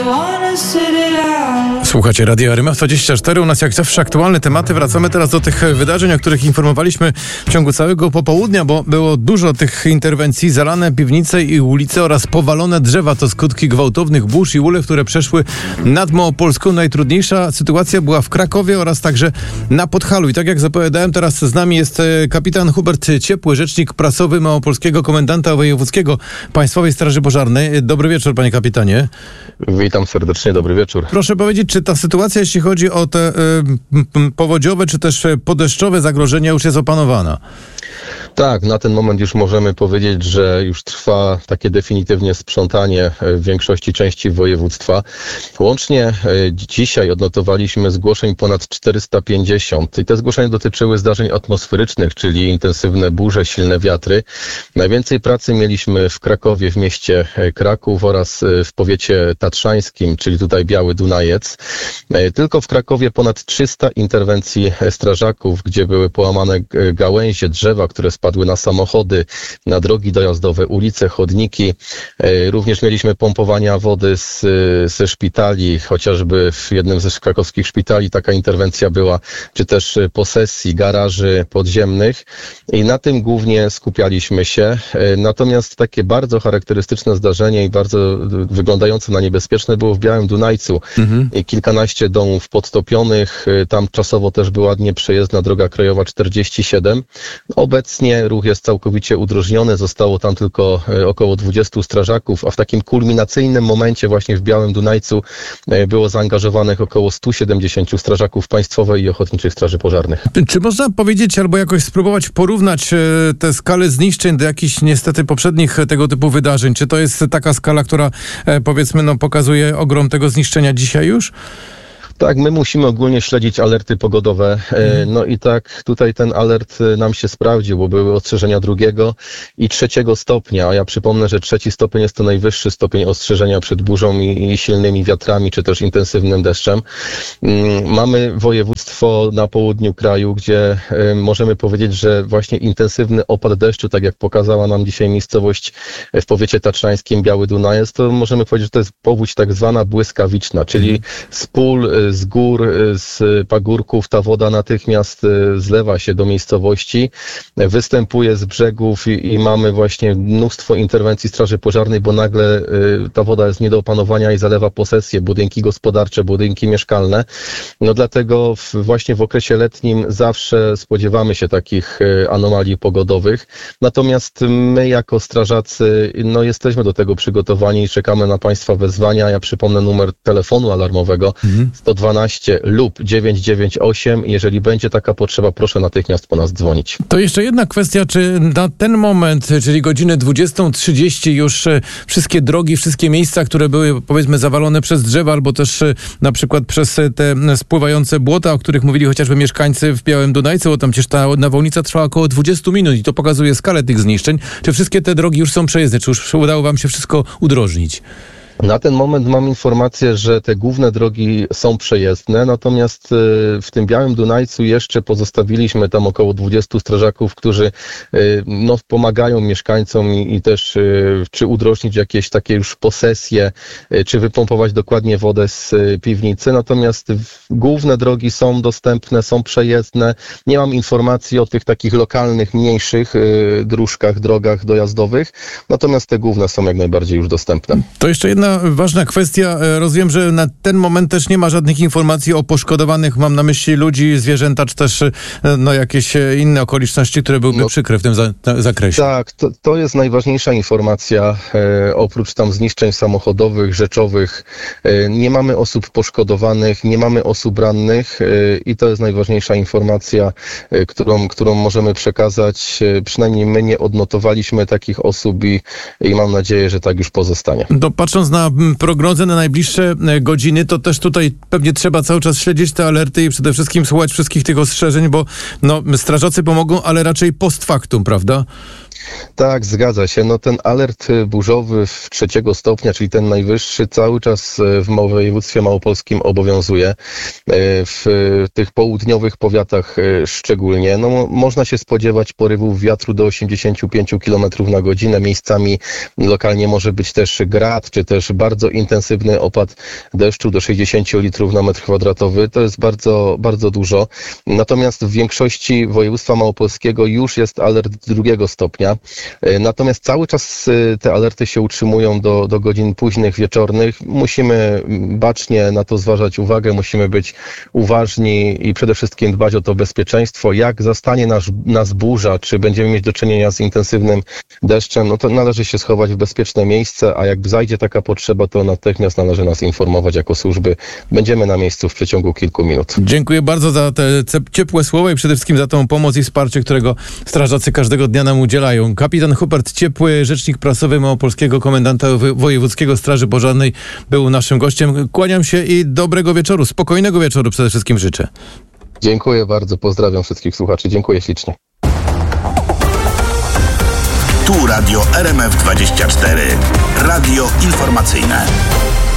Słuchacie Radia RMF24. U nas jak zawsze aktualne tematy. Wracamy teraz do tych wydarzeń, o których informowaliśmy w ciągu całego popołudnia, bo było dużo tych interwencji. Zalane piwnice i ulice oraz powalone drzewa to skutki gwałtownych burz i ulew, które przeszły nad Małopolską. Najtrudniejsza sytuacja była w Krakowie oraz także na Podhalu. I tak jak zapowiadałem, teraz z nami jest kapitan Hubert Ciepły, rzecznik prasowy Małopolskiego Komendanta Wojewódzkiego Państwowej Straży Pożarnej. Dobry wieczór, panie kapitanie. Witam serdecznie, dobry wieczór. Proszę powiedzieć, czy ta sytuacja, jeśli chodzi o te powodziowe czy też podeszczowe zagrożenia, już jest opanowana? Tak, na ten moment już możemy powiedzieć, że już trwa takie definitywnie sprzątanie w większości części województwa. Łącznie dzisiaj odnotowaliśmy zgłoszeń ponad 450 i te zgłoszenia dotyczyły zdarzeń atmosferycznych, czyli intensywne burze, silne wiatry. Najwięcej pracy mieliśmy w Krakowie, w mieście Kraków oraz w powiecie tatrzańskim, czyli tutaj Biały Dunajec. Tylko w Krakowie ponad 300 interwencji strażaków, gdzie były połamane gałęzie, drzewa, które spadły na samochody, na drogi dojazdowe, ulice, chodniki. Również mieliśmy pompowania wody ze szpitali, chociażby w jednym ze krakowskich szpitali taka interwencja była, czy też posesji, garaży podziemnych i na tym głównie skupialiśmy się. Natomiast takie bardzo charakterystyczne zdarzenie i bardzo wyglądające na niebezpieczne było w Białym Dunajcu. I kilkanaście domów podtopionych, tam czasowo też była nieprzejezdna droga krajowa 47. Obecnie ruch jest całkowicie udrożniony, zostało tam tylko około 20 strażaków, a w takim kulminacyjnym momencie właśnie w Białym Dunajcu było zaangażowanych około 170 strażaków Państwowej i Ochotniczych Straży Pożarnych. Czy można powiedzieć albo jakoś spróbować porównać te skale zniszczeń do jakichś niestety poprzednich tego typu wydarzeń? Czy to jest taka skala, która powiedzmy pokazuje ogrom tego zniszczenia dzisiaj już? Tak, my musimy ogólnie śledzić alerty pogodowe. No i tak tutaj ten alert nam się sprawdził, bo były ostrzeżenia 2. i 3. stopnia, a ja przypomnę, że 3. stopień jest to najwyższy stopień ostrzeżenia przed burzą i silnymi wiatrami, czy też intensywnym deszczem. Mamy województwo na południu kraju, gdzie możemy powiedzieć, że właśnie intensywny opad deszczu, tak jak pokazała nam dzisiaj miejscowość w powiecie tatrzańskim Biały Dunajec, to możemy powiedzieć, że to jest powódź tak zwana błyskawiczna, czyli z pól, z gór, z pagórków ta woda natychmiast zlewa się do miejscowości, występuje z brzegów i mamy właśnie mnóstwo interwencji Straży Pożarnej, bo nagle ta woda jest nie do opanowania i zalewa posesje, budynki gospodarcze, budynki mieszkalne. No dlatego właśnie w okresie letnim zawsze spodziewamy się takich anomalii pogodowych. Natomiast my jako strażacy jesteśmy do tego przygotowani i czekamy na Państwa wezwania. Ja przypomnę numer telefonu alarmowego 112 lub 998. Jeżeli będzie taka potrzeba, proszę natychmiast po nas dzwonić. To jeszcze jedna kwestia, czy na ten moment, czyli godzinę 20:30 już wszystkie drogi, wszystkie miejsca, które były powiedzmy zawalone przez drzewa albo też na przykład przez te spływające błota, o których mówili chociażby mieszkańcy w Białym Dunajcu, bo tam przecież ta nawałnica trwała około 20 minut i to pokazuje skalę tych zniszczeń. Czy wszystkie te drogi już są przejezdne? Czy już udało wam się wszystko udrożnić? Na ten moment mam informację, że te główne drogi są przejezdne, natomiast w tym Białym Dunajcu jeszcze pozostawiliśmy tam około 20 strażaków, którzy pomagają mieszkańcom i też czy udrożnić jakieś takie już posesje, czy wypompować dokładnie wodę z piwnicy. Natomiast główne drogi są dostępne, są przejezdne. Nie mam informacji o tych takich lokalnych, mniejszych dróżkach, drogach dojazdowych, natomiast te główne są jak najbardziej już dostępne. To jeszcze jedna ważna kwestia. Rozumiem, że na ten moment też nie ma żadnych informacji o poszkodowanych. Mam na myśli ludzi, zwierzęta, czy też jakieś inne okoliczności, które byłyby przykre w tym zakresie. Tak, to jest najważniejsza informacja. Oprócz tam zniszczeń samochodowych, rzeczowych, nie mamy osób poszkodowanych, nie mamy osób rannych i to jest najważniejsza informacja, którą możemy przekazać. Przynajmniej my nie odnotowaliśmy takich osób i mam nadzieję, że tak już pozostanie. To patrząc na prognozę na najbliższe godziny, to też tutaj pewnie trzeba cały czas śledzić te alerty i przede wszystkim słuchać wszystkich tych ostrzeżeń, bo strażacy pomogą, ale raczej post factum, prawda? Tak, zgadza się. No ten alert burzowy 3 stopnia, czyli ten najwyższy, cały czas w województwie małopolskim obowiązuje. W tych południowych powiatach szczególnie. No, można się spodziewać porywów wiatru do 85 km na godzinę. Miejscami lokalnie może być też grad, czy też bardzo intensywny opad deszczu do 60 litrów na metr kwadratowy. To jest bardzo, bardzo dużo. Natomiast w większości województwa małopolskiego już jest alert 2 stopnia. Natomiast cały czas te alerty się utrzymują do godzin późnych, wieczornych. Musimy bacznie na to zważać uwagę, musimy być uważni i przede wszystkim dbać o to bezpieczeństwo. Jak zastanie nas burza, czy będziemy mieć do czynienia z intensywnym deszczem, no to należy się schować w bezpieczne miejsce, a jak zajdzie taka potrzeba, to natychmiast należy nas informować jako służby. Będziemy na miejscu w przeciągu kilku minut. Dziękuję bardzo za te ciepłe słowa i przede wszystkim za tą pomoc i wsparcie, którego strażacy każdego dnia nam udzielają. Kapitan Hubert Ciepły, rzecznik prasowy Małopolskiego Komendanta Wojewódzkiego Straży Pożarnej, był naszym gościem. Kłaniam się i dobrego wieczoru, spokojnego wieczoru przede wszystkim życzę. Dziękuję bardzo, pozdrawiam wszystkich słuchaczy. Dziękuję ślicznie. Tu Radio RMF24. Radio informacyjne.